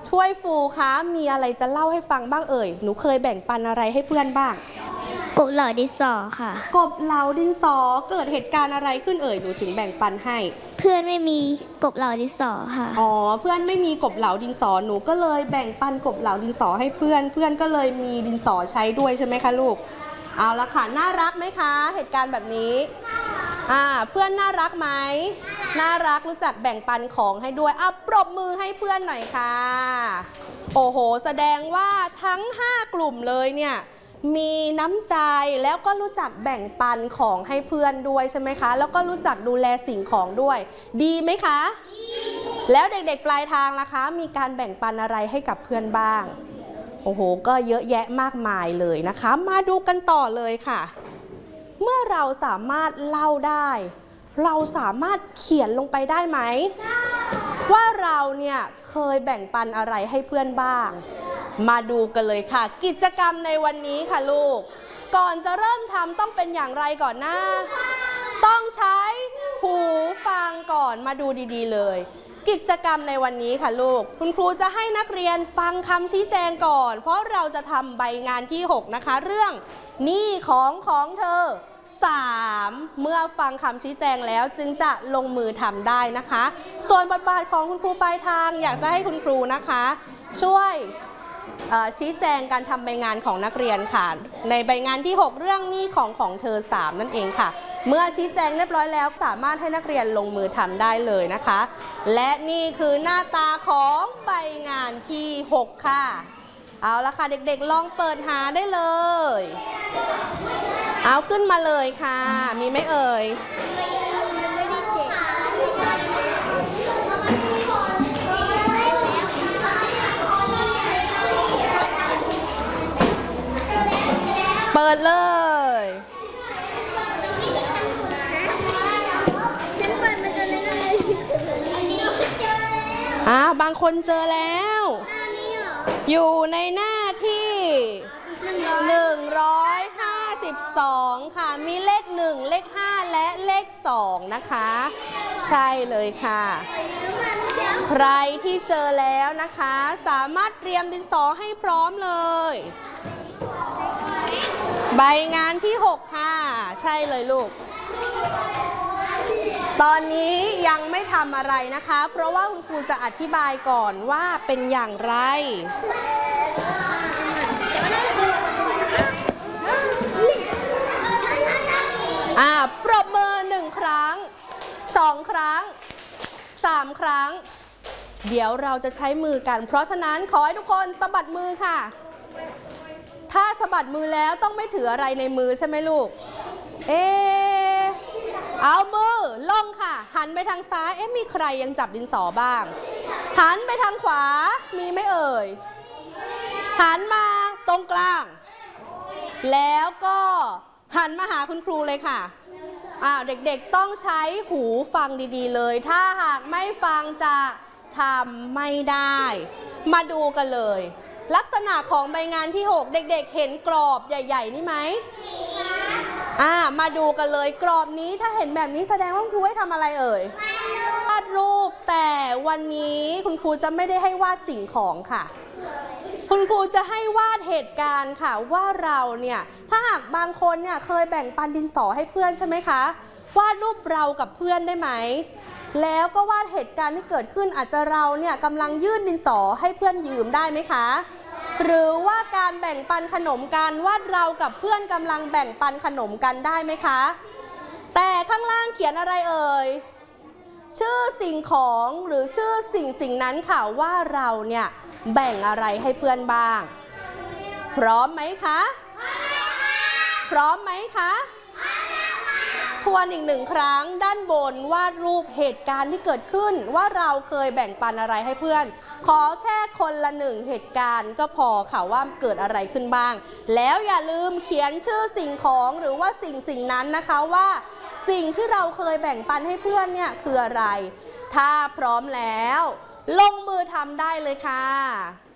ถ้วยฟูคะมีอะไรจะเล่าให้ฟังบ้างเอ่ยหนูเคยแบ่งปันอะไรให้เพื่อนบ้างกบเหล่าดินสอค่ะกบเหลาดินสอเกิดเหตุการณ์อะไรขึ้นเอ่ยหนูถึงแบ่งปันให้เพื่อนไม่มีกบเหล่าดินสอค่ะอ๋อเพื่อนไม่มีกบเหลาดินสอหนูก็เลยแบ่งปันกบเหลาดินสอให้เพื่อนเพื่อนก็เลยมีดินสอใช้ด้วยใช่ไหมคะลูกเอาละค่ะน่ารักไหมคะเหตุการณ์แบบนี้เพื่อนน่ารักไหมน่ารักรู้จักแบ่งปันของให้ด้วยปรบมือให้เพื่อนหน่อยค่ะโอ้โหแสดงว่าทั้ง5กลุ่มเลยเนี่ยมีน้ำใจแล้วก็รู้จักแบ่งปันของให้เพื่อนด้วยใช่ไหมคะแล้วก็รู้จักดูแลสิ่งของด้วยดีไหมคะแล้วเด็กๆปลายทางล่ะคะมีการแบ่งปันอะไรให้กับเพื่อนบ้างโอ้โหก็เยอะแยะมากมายเลยนะคะมาดูกันต่อเลยค่ะเมื่อเราสามารถเล่าได้เราสามารถเขียนลงไปได้ไหมว่าเราเนี่ยเคยแบ่งปันอะไรให้เพื่อนบ้างมาดูกันเลยค่ะกิจกรรมในวันนี้ค่ะลูกก่อนจะเริ่มทำต้องเป็นอย่างไรก่อนนะต้องใช้หูฟังก่อนมาดูดีๆเลยกิจกรรมในวันนี้ค่ะลูกคุณครูจะให้นักเรียนฟังคำชี้แจงก่อนเพราะเราจะทำใบงานที่6นะคะเรื่องหนี้ของเธอ3เมื่อฟังคำชี้แจงแล้วจึงจะลงมือทำได้นะคะส่วนบทบาทของคุณครูปลายทางอยากจะให้คุณครูนะคะช่วยชี้แจงการทำใบงานของนักเรียนค่ะในใบงานที่6เรื่องหนี้ของเธอ3นั่นเองค่ะเมื่อชี้แจงเรียบร้อยแล้วสามารถให้นักเรียนลงมือทำได้เลยนะคะและนี่คือหน้าตาของใบงานที่6ค่ะเอาละค่ะเด็กๆลองเปิดหาได้เลยเอาขึ้นมาเลยค่ะมีไหมเอ่ยเปิดเลยบางคนเจอแล้วอยู่ในหน้าที่152ค่ะมีเลข1เลข5และเลข2นะคะใช่เลยค่ะใครที่เจอแล้วนะคะสามารถเตรียมดินสอให้พร้อมเลยใบงานที่6ค่ะใช่เลยลูกตอนนี้ยังไม่ทำอะไรนะคะเพราะว่าคุณครูจะอธิบายก่อนว่าเป็นอย่างไรปรบมือ1ครั้ง2ครั้ง3ครั้งเดี๋ยวเราจะใช้มือกันเพราะฉะนั้นขอให้ทุกคนสะบัดมือค่ะถ้าสะบัดมือแล้วต้องไม่ถืออะไรในมือใช่ไหมลูกเอามือลงค่ะหันไปทางซ้ายมีใครยังจับดินสอบ้างหันไปทางขวามีไหมเอ่ยหันมาตรงกลางแล้วก็หันมาหาคุณครูเลยค่ะเด็กๆต้องใช้หูฟังดีๆเลยถ้าหากไม่ฟังจะทำไม่ได้มาดูกันเลยลักษณะของใบงานที่6เด็กๆเห็นกรอบใหญ่ๆนี่ไหมมาดูกันเลยกรอบนี้ถ้าเห็นแบบนี้แสดงว่าคุณครูให้ทำอะไรเอ่ยวาดรูปแต่วันนี้คุณครูจะไม่ได้ให้วาดสิ่งของค่ะคุณครูจะให้วาดเหตุการณ์ค่ะว่าเราเนี่ยถ้าหากบางคนเนี่ยเคยแบ่งปันดินสอให้เพื่อนใช่ไหมคะวาดรูปเรากับเพื่อนได้ไหมแล้วก็วาดเหตุการณ์ที่เกิดขึ้นอาจจะเราเนี่ยกำลังยื่นดินสอให้เพื่อนยืมได้ไหมคะหรือว่าการแบ่งปันขนมกันวาดเรากับเพื่อนกำลังแบ่งปันขนมกันได้ไหมคะแต่ข้างล่างเขียนอะไรเอ่ยชื่อสิ่งของหรือชื่อสิ่งนั้นค่ะว่าเราเนี่ยแบ่งอะไรให้เพื่อนบ้างพร้อมไหมคะพร้อมไหมคะทวนอีก1ครั้งด้านบนวาดรูปเหตุการณ์ที่เกิดขึ้นว่าเราเคยแบ่งปันอะไรให้เพื่อนขอแค่คนละ1เหตุการณ์ก็พอค่ะว่าเกิดอะไรขึ้นบ้างแล้วอย่าลืมเขียนชื่อสิ่งของหรือว่าสิ่งนั้นนะคะว่าสิ่งที่เราเคยแบ่งปันให้เพื่อนเนี่ยคืออะไรถ้าพร้อมแล้วลงมือทำได้เลยค่ะ